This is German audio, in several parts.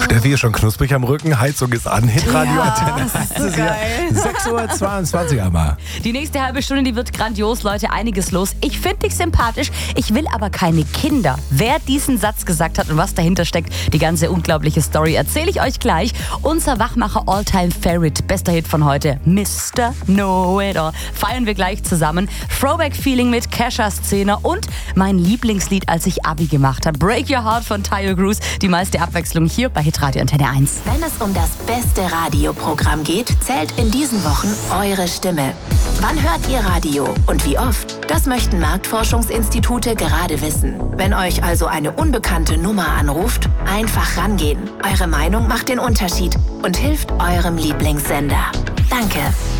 Steffi ist schon knusprig am Rücken, Heizung ist an, Hitradio Antenne. Das ist so geil. 6:22 Uhr einmal. Die nächste halbe Stunde, die wird grandios, Leute, einiges los. Ich finde dich sympathisch, ich will aber keine Kinder. Wer diesen Satz gesagt hat und was dahinter steckt, die ganze unglaubliche Story, erzähle ich euch gleich. Unser Wachmacher All-Time-Favorite, bester Hit von heute, Mr. Know-It-All. Feiern wir gleich zusammen. Throwback-Feeling mit Kesha-Szene und mein Lieblingslied, als ich Abi gemacht habe. Break Your Heart von Tayo Cruz. Die meiste Abwechslung hier bei Hitradio Antenne 1. Wenn es um das beste Radioprogramm geht, zählt in diesen Wochen eure Stimme. Wann hört ihr Radio und wie oft? Das möchten Marktforschungsinstitute gerade wissen. Wenn euch also eine unbekannte Nummer anruft, einfach rangehen. Eure Meinung macht den Unterschied und hilft eurem Lieblingssender. Danke.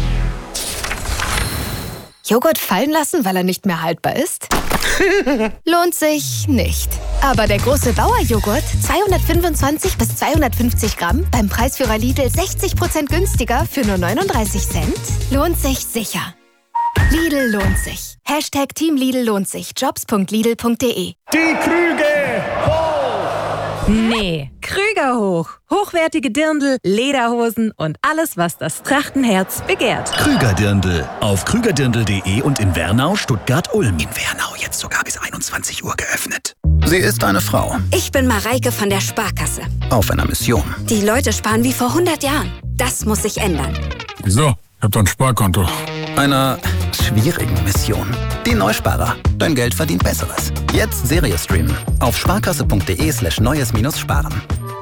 Joghurt fallen lassen, weil er nicht mehr haltbar ist? Lohnt sich nicht. Aber der große Bauer-Joghurt, 225 bis 250 Gramm, beim Preisführer Lidl 60% günstiger für nur 39 Cent, lohnt sich sicher. Lidl lohnt sich. Hashtag Team Lidl lohnt sich. Jobs.lidl.de. Die Krüge hoch! Nee, Krüger hoch. Hochwertige Dirndl, Lederhosen und alles, was das Trachtenherz begehrt. Krüger-Dirndl. Auf krügerdirndl.de und in Wernau, Stuttgart, Ulm. In Wernau jetzt sogar bis 21 Uhr geöffnet. Sie ist eine Frau. Ich bin Mareike von der Sparkasse. Auf einer Mission. Die Leute sparen wie vor 100 Jahren. Das muss sich ändern. Wieso? Ich hab doch ein Sparkonto. Einer schwierigen Mission. Die Neusparer. Dein Geld verdient Besseres. Jetzt Serie streamen. Auf sparkasse.de/neues-sparen.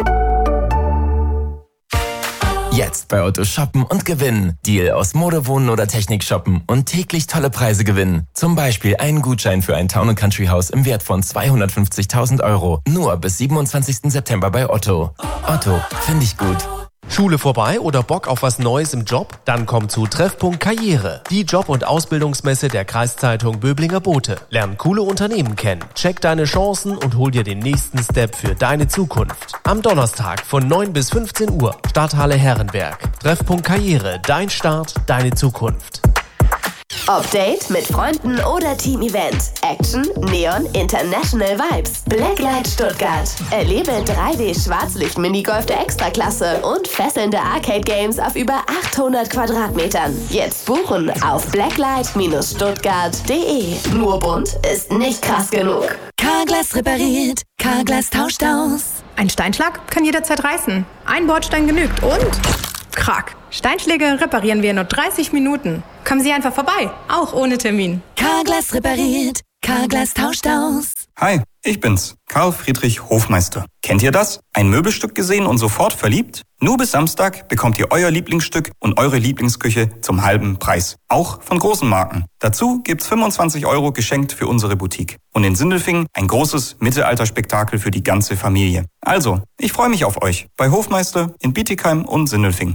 Jetzt bei Otto shoppen und gewinnen. Deal aus Mode, Wohnen oder Technik shoppen und täglich tolle Preise gewinnen. Zum Beispiel einen Gutschein für ein Town & Country Haus im Wert von 250.000 €. Nur bis 27. September bei Otto. Otto, finde ich gut. Schule vorbei oder Bock auf was Neues im Job? Dann komm zu Treffpunkt Karriere, die Job- und Ausbildungsmesse der Kreiszeitung Böblinger Bote. Lern coole Unternehmen kennen, check deine Chancen und hol dir den nächsten Step für deine Zukunft. Am Donnerstag von 9 bis 15 Uhr, Stadthalle Herrenberg. Treffpunkt Karriere, dein Start, deine Zukunft. Update mit Freunden oder Team-Event. Action, Neon, International Vibes. Blacklight Stuttgart. Erlebe 3D-Schwarzlicht-Minigolf der Extraklasse und fesselnde Arcade-Games auf über 800 Quadratmetern. Jetzt buchen auf blacklight-stuttgart.de. Nur bunt ist nicht krass genug. Carglass repariert, Carglass tauscht aus. Ein Steinschlag kann jederzeit reißen. Ein Bordstein genügt und... Krack. Steinschläge reparieren wir in nur 30 Minuten. Kommen Sie einfach vorbei, auch ohne Termin. Carglass repariert, Carglass tauscht aus. Hi, ich bin's, Karl Friedrich Hofmeister. Kennt ihr das? Ein Möbelstück gesehen und sofort verliebt? Nur bis Samstag bekommt ihr euer Lieblingsstück und eure Lieblingsküche zum halben Preis. Auch von großen Marken. Dazu gibt's 25 € geschenkt für unsere Boutique. Und in Sindelfingen ein großes Mittelalterspektakel für die ganze Familie. Also, ich freue mich auf euch bei Hofmeister in Bietigheim und Sindelfingen.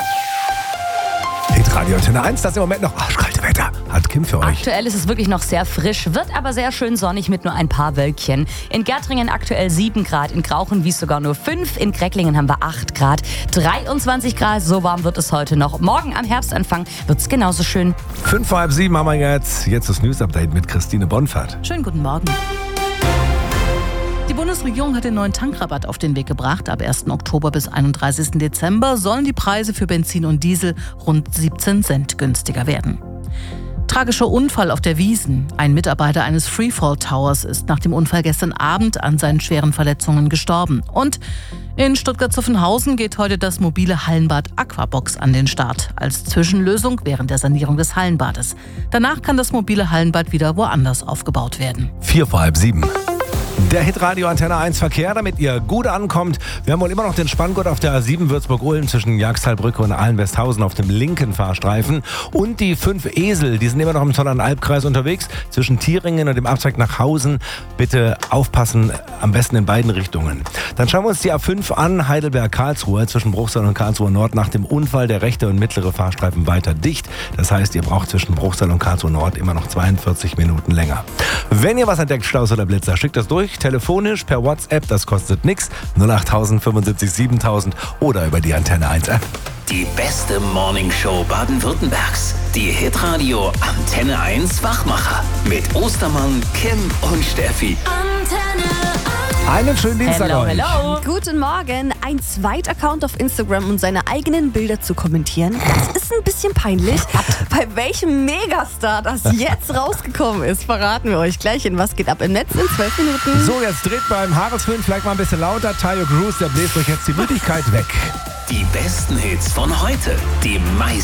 Hitradio Antenne 1, das im Moment noch arschkalte Wetter hat Kim für euch. Aktuell ist es wirklich noch sehr frisch, wird aber sehr schön sonnig mit nur ein paar Wölkchen. In Gärtringen aktuell 7 Grad, in Grauchenwies sogar nur 5, in Grecklingen haben wir 8 Grad, 23 Grad, so warm wird es heute noch. Morgen am Herbstanfang wird es genauso schön. 6:30 haben wir jetzt das News-Update mit Christine Bonfert. Schönen guten Morgen. Die Bundesregierung hat den neuen Tankrabatt auf den Weg gebracht. Ab 1. Oktober bis 31. Dezember sollen die Preise für Benzin und Diesel rund 17 Cent günstiger werden. Tragischer Unfall auf der Wiesn. Ein Mitarbeiter eines Freefall Towers ist nach dem Unfall gestern Abend an seinen schweren Verletzungen gestorben. Und in Stuttgart-Zuffenhausen geht heute das mobile Hallenbad Aquabox an den Start. Als Zwischenlösung während der Sanierung des Hallenbades. Danach kann das mobile Hallenbad wieder woanders aufgebaut werden. 6:45. Der Hitradio Antenne 1 Verkehr, damit ihr gut ankommt. Wir haben wohl immer noch den Spanngurt auf der A7 Würzburg-Ulm zwischen Jagsthalbrücke und Ahlen-Westhausen auf dem linken Fahrstreifen. Und die 5 Esel, die sind immer noch im Zollernalbkreis unterwegs, zwischen Thieringen und dem Abzweig nach Hausen. Bitte aufpassen, am besten in beiden Richtungen. Dann schauen wir uns die A5 an, Heidelberg-Karlsruhe, zwischen Bruchsal und Karlsruhe Nord. Nach dem Unfall der rechte und mittlere Fahrstreifen weiter dicht. Das heißt, ihr braucht zwischen Bruchsal und Karlsruhe Nord immer noch 42 Minuten länger. Wenn ihr was entdeckt, Staus oder Blitzer, schickt das durch. Telefonisch, per WhatsApp, das kostet nichts. 08000 75 7000 oder über die Antenne 1 App. Die beste Morningshow Baden-Württembergs. Die Hitradio Antenne 1 Wachmacher. Mit Ostermann, Kim und Steffi. Antenne 1. Einen schönen Dienstag euch. Hello. Guten Morgen. Ein Zweitaccount auf Instagram und seine eigenen Bilder zu kommentieren, das ist ein bisschen peinlich. Bei welchem Megastar das jetzt rausgekommen ist, verraten wir euch gleich in Was geht ab im Netz in 12 Minuten. So, jetzt dreht beim Haaresföhn vielleicht mal ein bisschen lauter. Tayo Cruz, der bläst euch jetzt die Müdigkeit weg. Die besten Hits von heute, die meisten